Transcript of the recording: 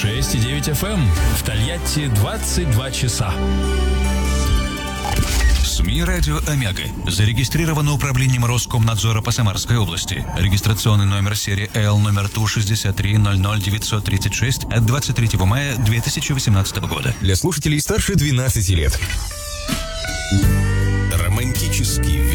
106,9 FM. В Тольятти 22 часа. СМИ «Радио Омега» зарегистрировано управлением Роскомнадзора по Самарской области. Регистрационный номер серии Л номер ТУ-63-00936 от 23 мая 2018 года. Для слушателей старше 12 лет. Романтический